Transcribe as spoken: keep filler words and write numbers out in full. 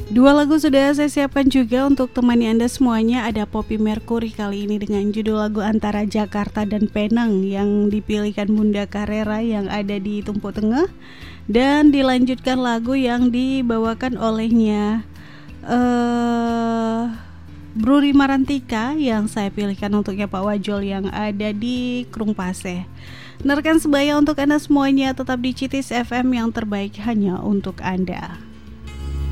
Dua lagu sudah saya siapkan juga untuk temani Anda semuanya. Ada Poppy Mercury kali ini dengan judul lagu Antara Jakarta dan Penang yang dipilihkan Bunda Carrera yang ada di Tumpuk Tengah. Dan dilanjutkan lagu yang dibawakan olehnya uh, Bruri Marantika yang saya pilihkan untuknya Pak Wajol yang ada di Krung Paseh. Dengarkan sebaya untuk Anda semuanya, tetap di Citis F M yang terbaik hanya untuk Anda.